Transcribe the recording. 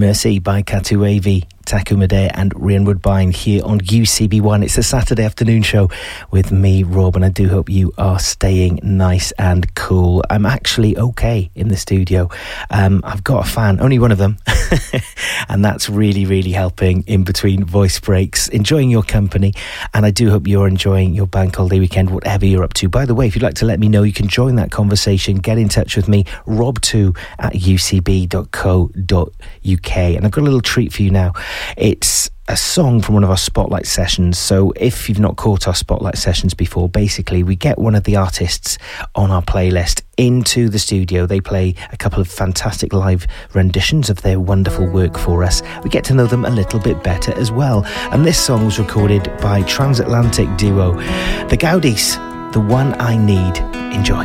Mercy by Katu Avi, Taku Made and Ryan Woodbine here on UCB1. It's a Saturday afternoon show with me, Rob, and I do hope you are staying nice and cool. I'm actually okay in the studio. I've got a fan, only one of them, and that's really, really helping in between voice breaks. Enjoying your company, and I do hope you're enjoying your bank holiday weekend, whatever you're up to. By the way, if you'd like to let me know, you can join that conversation. Get in touch with me, rob2@ucb.co.uk. And I've got a little treat for you now. It's a song from one of our Spotlight sessions. So if you've not caught our Spotlight sessions before, basically we get one of the artists on our playlist into the studio. They play a couple of fantastic live renditions of their wonderful work for us. We get to know them a little bit better as well. And this song was recorded by transatlantic duo The Gaudis, The One I Need. Enjoy.